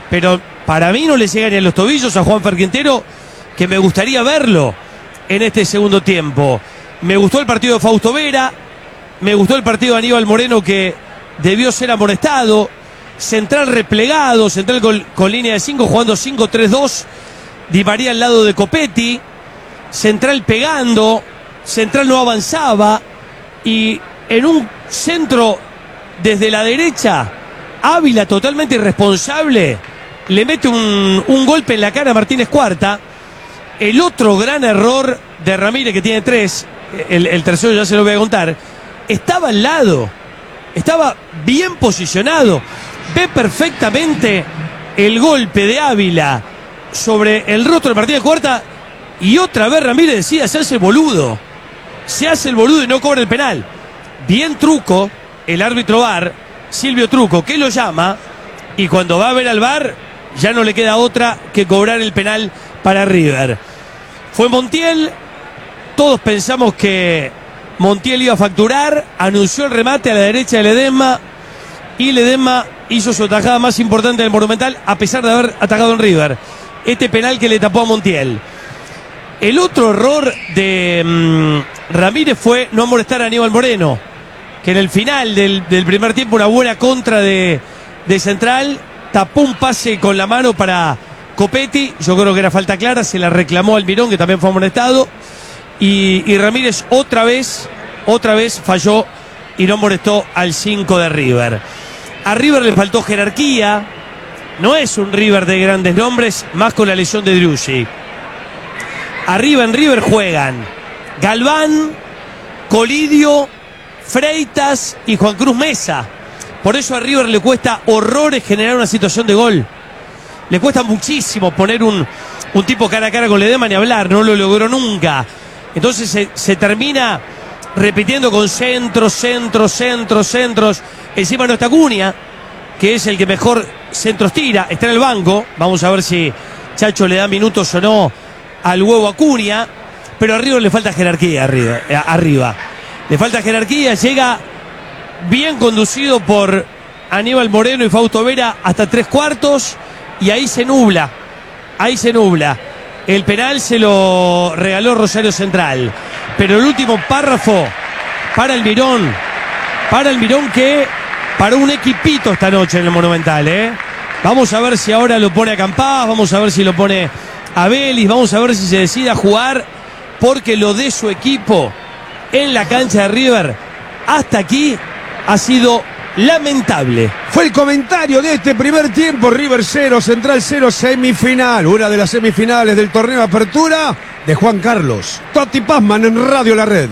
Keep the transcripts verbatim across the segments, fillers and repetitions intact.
pero para mí no le llega ni a los tobillos a Juanfer Quintero, que me gustaría verlo en este segundo tiempo. Me gustó el partido de Fausto Vera, me gustó el partido de Aníbal Moreno, que debió ser amonestado. Central replegado, central con, con línea de cinco, jugando cinco tres dos. Di María al lado de Copetti. Central pegando, central no avanzaba. Y en un centro desde la derecha, Ávila, totalmente irresponsable, le mete un, un golpe en la cara a Martínez Cuarta. El otro gran error de Ramírez, que tiene tres, el, el tercero ya se lo voy a contar, estaba al lado, estaba bien posicionado, ve perfectamente el golpe de Ávila sobre el rostro de Martínez Cuarta, y otra vez Ramírez decide hacerse el boludo, se hace el boludo y no cobra el penal. Bien Truco, el árbitro V A R, Silvio Truco, que lo llama, y cuando va a ver al V A R ya no le queda otra que cobrar el penal para River. Fue Montiel, todos pensamos que Montiel iba a facturar, anunció el remate a la derecha de Ledesma, y Ledesma hizo su atajada más importante del Monumental, a pesar de haber atajado en River. Este penal que le tapó a Montiel. El otro error de mmm, Ramírez fue no molestar a Aníbal Moreno, que en el final del, del primer tiempo, una buena contra de, de Central, tapó un pase con la mano para Copetti. Yo creo que era falta clara, se la reclamó Almirón, que también fue amonestado, y, y Ramírez otra vez, otra vez falló y no molestó al cinco de River. A River le faltó jerarquía, no es un River de grandes nombres, más con la lesión de Driussi. Arriba en River juegan Galván, Colidio, Freitas y Juan Cruz Mesa. Por eso a River le cuesta horrores generar una situación de gol. Le cuesta muchísimo poner un, un tipo cara a cara con Ledesma, ni hablar, no lo logró nunca. Entonces se, se termina repitiendo con centros, centros, centros, centros. Encima no está Acuña, que es el que mejor centros tira, está en el banco. Vamos a ver si Chacho le da minutos o no al huevo Acuña, pero a River le falta jerarquía arriba, arriba. Le falta jerarquía, llega bien conducido por Aníbal Moreno y Fausto Vera hasta tres cuartos, y ahí se nubla, ahí se nubla. El penal se lo regaló Rosario Central, pero el último párrafo para Almirón, para Almirón, que paró un equipito esta noche en el Monumental, ¿eh? Vamos a ver si ahora lo pone a Campás, vamos a ver si lo pone a Vélez, vamos a ver si se decide a jugar, porque lo de su equipo en la cancha de River hasta aquí ha sido lamentable. Fue el comentario de este primer tiempo. River cero, Central cero, semifinal, una de las semifinales del torneo de apertura de Juan Carlos Totti Pazman en Radio La Red.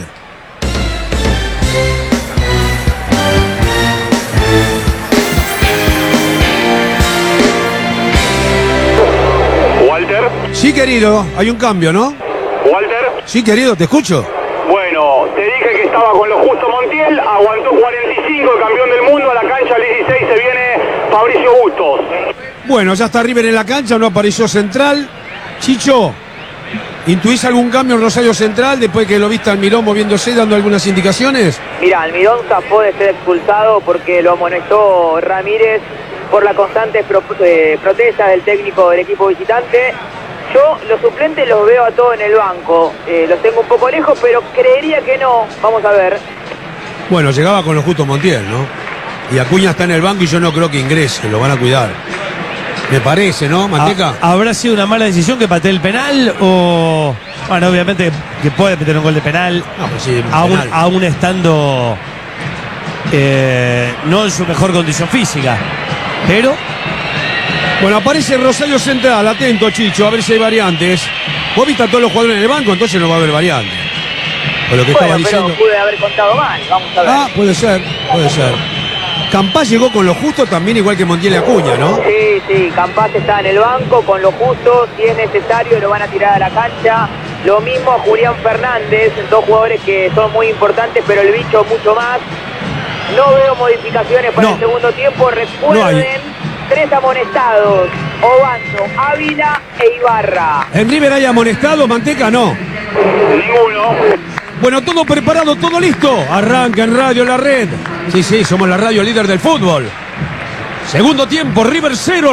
Walter. Sí, querido, hay un cambio, ¿no? Walter. Sí, querido, te escucho. Bueno, te dije que estaba con lo justo Montiel, aguantó cuarenta y cinco, campeón del mundo. A la cancha al dieciséis se viene Fabricio Bustos. Bueno, ya está River en la cancha, no apareció Central. Chicho, ¿intuís algún cambio en Rosario Central después que lo viste al Almirón moviéndose, dando algunas indicaciones? Mira, Almirón zafó de ser expulsado porque lo amonestó Ramírez por la constante pro, eh, protesta del técnico del equipo visitante. Yo los suplentes los veo a todos en el banco, eh, los tengo un poco lejos, pero creería que no. Vamos a ver. Bueno, llegaba con lo justo Montiel, ¿no? Y Acuña está en el banco y yo no creo que ingrese, lo van a cuidar. Me parece, ¿no, Manteca? ¿Habrá sido una mala decisión que patee el penal o...? Bueno, obviamente que puede meter un gol de penal, no, pues sí, aún, penal. aún estando eh, no en su mejor condición física, pero... Bueno, aparece Rosario Central, atento, Chicho, a ver si hay variantes. Vos viste a todos los jugadores en el banco, entonces no va a haber variantes. Por lo que bueno, estaba diciendo. pero pude haber contado mal, vamos a ver. Ah, puede ser, puede ser. Campás llegó con lo justo también, igual que Montiel y Acuña, ¿no? Sí, sí, Campás está en el banco con lo justo, si es necesario lo van a tirar a la cancha. Lo mismo a Julián Fernández, dos jugadores que son muy importantes, pero el bicho mucho más. No veo modificaciones para no. el segundo tiempo, recuerden, no tres amonestados, Obando, Ávila e Ibarra. ¿En River hay amonestado, Manteca? No. Ninguno. Bueno, todo preparado, todo listo. Arranca en Radio La Red. Sí, sí, somos la radio líder del fútbol. Segundo tiempo, River cero.